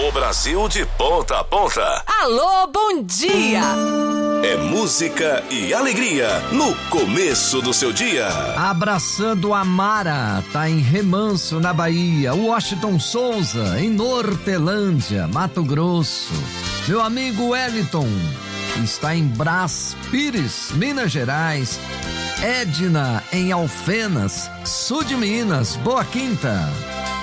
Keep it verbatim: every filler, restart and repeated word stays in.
O Brasil de ponta a ponta. Alô, bom dia! É música e alegria no começo do seu dia. Abraçando a Mara, tá em Remanso, na Bahia. Washington Souza, em Nortelândia, Mato Grosso. Meu amigo Wellington está em Brás Pires, Minas Gerais. Edna, em Alfenas, sul de Minas, Boa Quinta.